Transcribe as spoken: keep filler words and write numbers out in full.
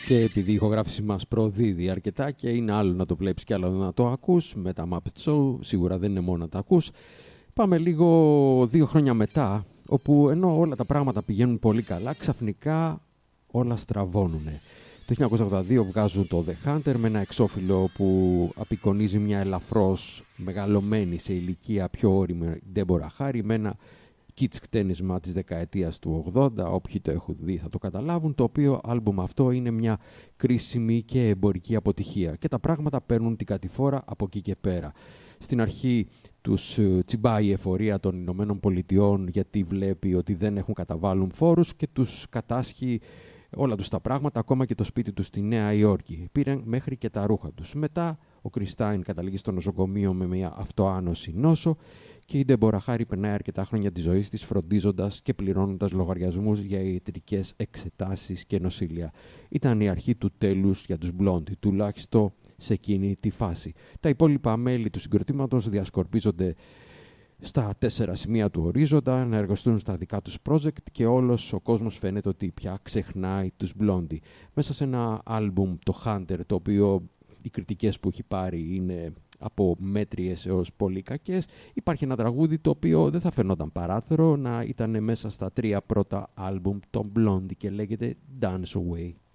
Και επειδή η ηχογράφηση μας προδίδει αρκετά και είναι άλλο να το βλέπεις και άλλο να το ακούς, με τα Muppet Show σίγουρα δεν είναι μόνο να τα ακούς. Πάμε λίγο δύο χρόνια μετά, όπου ενώ όλα τα πράγματα πηγαίνουν πολύ καλά, ξαφνικά όλα στραβώνουνε. Το χίλια εννιακόσια ογδόντα δύο βγάζουν το The Hunter με ένα εξώφυλλο που απεικονίζει μια ελαφρώς μεγαλωμένη σε ηλικία πιο όριμη Ντέμπορα Χάρι με ένα kitsch χτένισμα της δεκαετίας του ογδόντα, όποιοι το έχουν δει θα το καταλάβουν, το οποίο άλμπουμ αυτό είναι μια κρίσιμη και εμπορική αποτυχία και τα πράγματα παίρνουν την κατηφόρα από εκεί και πέρα. Στην αρχή τους τσιμπάει η εφορία των Ηνωμένων Πολιτειών γιατί βλέπει ότι δεν έχουν καταβάλουν φόρους και τους κατάσχει όλα τους τα πράγματα, ακόμα και το σπίτι τους στη Νέα Υόρκη. Πήραν μέχρι και τα ρούχα τους. Μετά ο Κριστάιν καταλήγει στο νοσοκομείο με μια αυτοάνωση νόσο και η Ντέμπορα Χάρι περνάει αρκετά χρόνια της ζωής της φροντίζοντας και πληρώνοντας λογαριασμούς για ιατρικές εξετάσεις και νοσήλια. Ήταν η αρχή του τέλους για τους Blondie, τουλάχιστον σε εκείνη τη φάση. Τα υπόλοιπα μέλη του συγκροτήματος διασκορπίζονται στα τέσσερα σημεία του ορίζοντα, να εργαστούν στα δικά τους project και όλος ο κόσμος φαίνεται ότι πια ξεχνάει τους Blondie. Μέσα σε ένα άλμπουμ, το Hunter, το οποίο οι κριτικές που έχει πάρει είναι από μέτριες έως πολύ κακές, υπάρχει ένα τραγούδι το οποίο δεν θα φαινόταν παράθυρο να ήταν μέσα στα τρία πρώτα άλμπουμ των Blondie και λέγεται Dance Away.